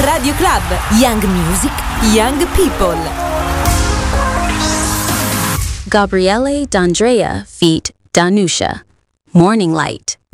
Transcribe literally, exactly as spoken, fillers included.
Radio Club, Young Music, Young People. Gabriele D'Andrea feat. Danusha, Morning Light.